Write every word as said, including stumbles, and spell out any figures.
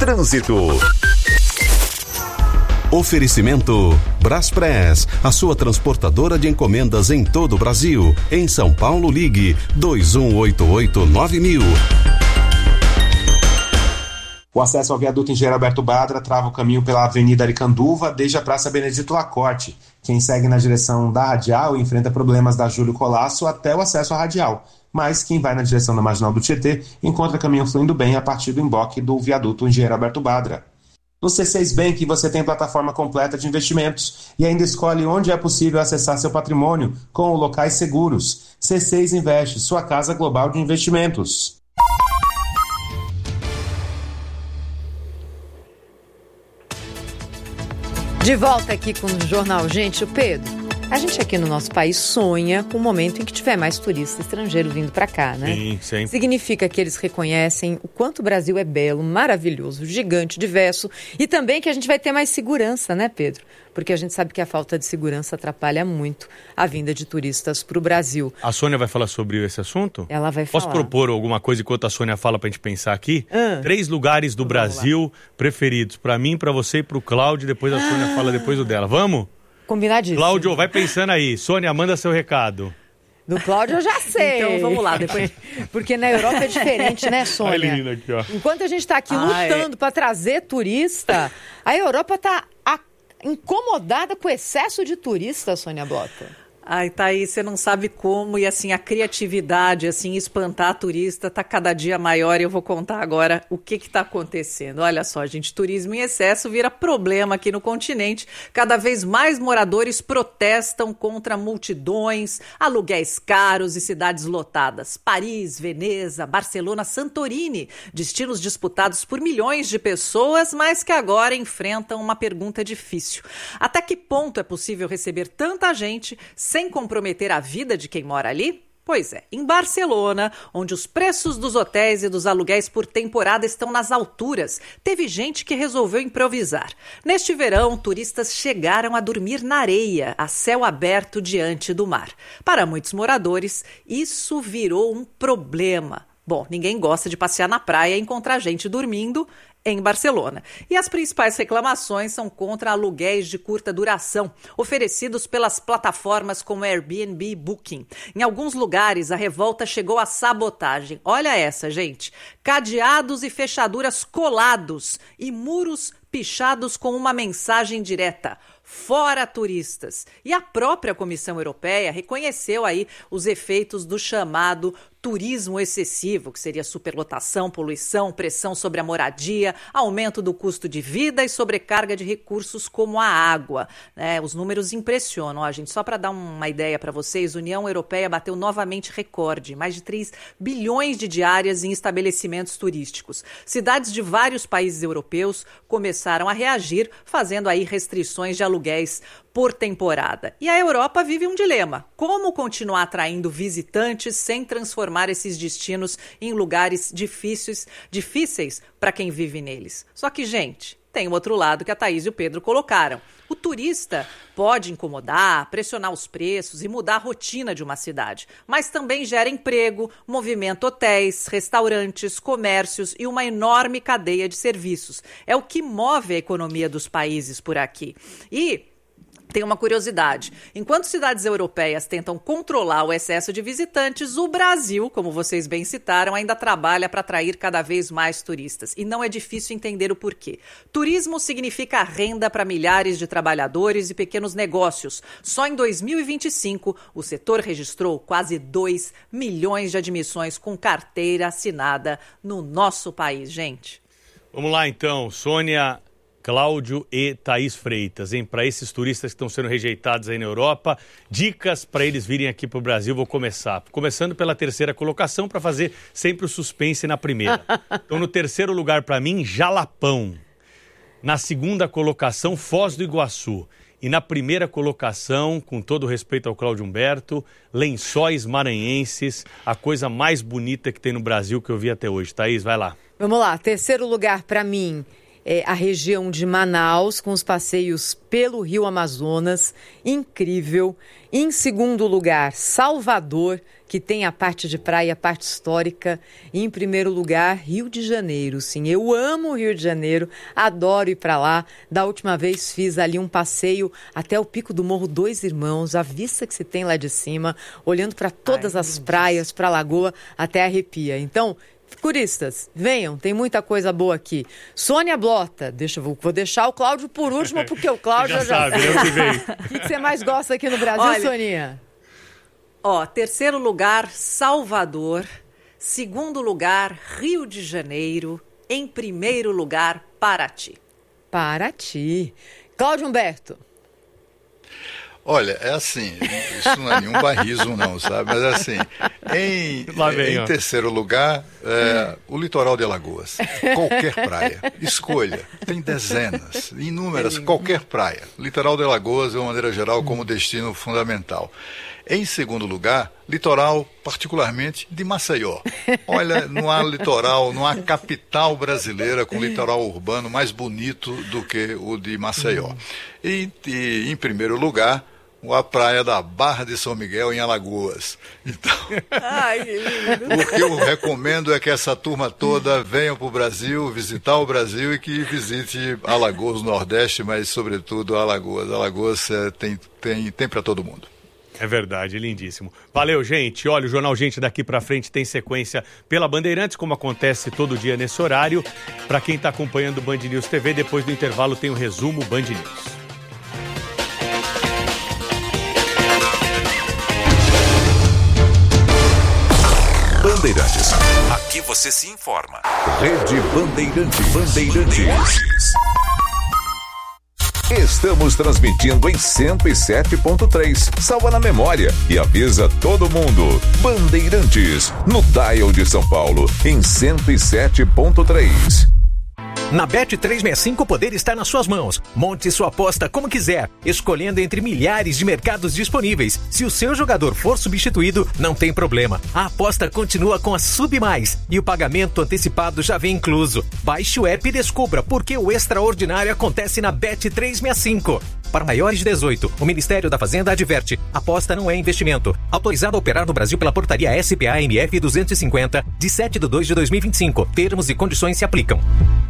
Trânsito. Oferecimento Braspress, a sua transportadora de encomendas em todo o Brasil. Em São Paulo, ligue dois um oito oito nove mil. O acesso ao viaduto Engenheiro Alberto Badra trava o caminho pela Avenida Aricanduva desde a Praça Benedito Lacorte. Quem segue na direção da Radial enfrenta problemas da Júlio Colasso até o acesso à Radial. Mas quem vai na direção da Marginal do Tietê encontra caminho fluindo bem a partir do emboque do viaduto Engenheiro Alberto Badra. No C seis Bank você tem plataforma completa de investimentos e ainda escolhe onde é possível acessar seu patrimônio com locais seguros. C seis Investe, sua casa global de investimentos. De volta aqui com o Jornal. Gente, o Pedro, a gente aqui no nosso país sonha com o momento em que tiver mais turista estrangeiro vindo para cá, né? Sim, sim. Significa que eles reconhecem o quanto o Brasil é belo, maravilhoso, gigante, diverso e também que a gente vai ter mais segurança, né, Pedro? Porque a gente sabe que a falta de segurança atrapalha muito a vinda de turistas para o Brasil. A Sônia vai falar sobre esse assunto? Ela vai falar. Posso propor alguma coisa enquanto a Sônia fala pra gente pensar aqui? Ah. Três lugares do Brasil preferidos. Pra mim, pra você e pro Cláudio. Depois a Sônia Ah. fala depois o dela. Vamos? Combinadíssimo. Cláudio, vai pensando aí. Sônia, manda seu recado. Do Cláudio eu já sei. Então vamos lá, depois. Porque na Europa é diferente, né, Sônia? Olha a menina aqui, ó. Enquanto a gente está aqui Ah, lutando é. para trazer turista, a Europa está incomodada com o excesso de turistas, Sônia Blota. Ai, Thaís, você não sabe como, e assim, a criatividade, assim, espantar turista tá cada dia maior, e eu vou contar agora o que que tá acontecendo. Olha só, gente, turismo em excesso vira problema aqui no continente, cada vez mais moradores protestam contra multidões, aluguéis caros e cidades lotadas. Paris, Veneza, Barcelona, Santorini, destinos disputados por milhões de pessoas, mas que agora enfrentam uma pergunta difícil. Até que ponto é possível receber tanta gente sem comprometer a vida de quem mora ali? Pois é, em Barcelona, onde os preços dos hotéis e dos aluguéis por temporada estão nas alturas, teve gente que resolveu improvisar. Neste verão, turistas chegaram a dormir na areia, a céu aberto diante do mar. Para muitos moradores, isso virou um problema. Bom, ninguém gosta de passear na praia e encontrar gente dormindo em Barcelona. E as principais reclamações são contra aluguéis de curta duração, oferecidos pelas plataformas como Airbnb e Booking. Em alguns lugares, a revolta chegou à sabotagem. Olha essa, gente. Cadeados e fechaduras colados e muros pichados com uma mensagem direta: fora turistas. E a própria Comissão Europeia reconheceu aí os efeitos do chamado turismo excessivo, que seria superlotação, poluição, pressão sobre a moradia, aumento do custo de vida e sobrecarga de recursos como a água. Né? Os números impressionam. Ó, gente, só para dar uma ideia para vocês, a União Europeia bateu novamente recorde, mais de três bilhões de diárias em estabelecimentos turísticos. Cidades de vários países europeus começaram a reagir, fazendo aí restrições de aluguéis por temporada. E a Europa vive um dilema: como continuar atraindo visitantes sem transformar esses destinos em lugares difíceis, difíceis para quem vive neles? Só que, gente, tem o outro lado que a Thaís e o Pedro colocaram. O turista pode incomodar, pressionar os preços e mudar a rotina de uma cidade, mas também gera emprego, movimenta hotéis, restaurantes, comércios e uma enorme cadeia de serviços. É o que move a economia dos países por aqui. E tem uma curiosidade: enquanto cidades europeias tentam controlar o excesso de visitantes, o Brasil, como vocês bem citaram, ainda trabalha para atrair cada vez mais turistas. E não é difícil entender o porquê. Turismo significa renda para milhares de trabalhadores e pequenos negócios. Só em dois mil e vinte e cinco, o setor registrou quase dois milhões de admissões com carteira assinada no nosso país, gente. Vamos lá então, Sônia, Cláudio e Thaís Freitas, hein? Para esses turistas que estão sendo rejeitados aí na Europa, dicas para eles virem aqui para o Brasil. Vou começar. Começando pela terceira colocação, para fazer sempre o suspense na primeira. Então, no terceiro lugar, para mim, Jalapão. Na segunda colocação, Foz do Iguaçu. E na primeira colocação, com todo respeito ao Cláudio Humberto, Lençóis Maranhenses, a coisa mais bonita que tem no Brasil que eu vi até hoje. Thaís, vai lá. Vamos lá, terceiro lugar para mim, é, a região de Manaus, com os passeios pelo Rio Amazonas, incrível. Em segundo lugar, Salvador, que tem a parte de praia, a parte histórica. E em primeiro lugar, Rio de Janeiro. Sim, eu amo o Rio de Janeiro, adoro ir para lá. Da última vez fiz ali um passeio até o Pico do Morro Dois Irmãos, a vista que se tem lá de cima, olhando para todas Ai, as praias, para a lagoa, até arrepia. Então, turistas, venham, tem muita coisa boa aqui. Sônia Blota, deixa, vou, vou deixar o Cláudio por último, porque o Cláudio já, já sabe. Eu que venho. O que, que você mais gosta aqui no Brasil, Olha, Soninha? Ó, terceiro lugar, Salvador. Segundo lugar, Rio de Janeiro. Em primeiro lugar, Paraty. Paraty. Cláudio Humberto. Olha, é assim, isso não é nenhum barrismo não, sabe? Mas assim, em, vem, em terceiro lugar, é, o litoral de Alagoas. Qualquer praia, escolha, tem dezenas, inúmeras, qualquer praia. O litoral de Alagoas, de uma maneira geral, como destino fundamental. Em segundo lugar, litoral, particularmente, de Maceió. Olha, não há litoral, não há capital brasileira com litoral urbano mais bonito do que o de Maceió. E, e em primeiro lugar, a praia da Barra de São Miguel, em Alagoas. Então, Ai, o que eu recomendo é que essa turma toda venha para o Brasil, visitar o Brasil e que visite Alagoas, Nordeste, mas sobretudo Alagoas. Alagoas é, tem, tem, tem para todo mundo. É verdade, lindíssimo. Valeu, gente. Olha, o Jornal Gente daqui pra frente tem sequência pela Bandeirantes, como acontece todo dia nesse horário. Para quem está acompanhando o Band News T V, depois do intervalo tem o resumo Band News. Bandeirantes. Aqui você se informa. Rede Bandeirantes. Bandeirantes. Estamos transmitindo em cento e sete ponto três. Salva na memória e avisa todo mundo. Bandeirantes, no dial de São Paulo, em cento e sete ponto três. Na Bet trezentos e sessenta e cinco o poder está nas suas mãos. Monte sua aposta como quiser, escolhendo entre milhares de mercados disponíveis. Se o seu jogador for substituído, não tem problema. A aposta continua com a Sub Mais e o pagamento antecipado já vem incluso. Baixe o app e descubra por que o extraordinário acontece na Bet trezentos e sessenta e cinco. Para maiores de dezoito, o Ministério da Fazenda adverte: aposta não é investimento. Autorizado a operar no Brasil pela portaria S P A M F duzentos e cinquenta, de sete de dois de dois mil e vinte e cinco. Termos e condições se aplicam.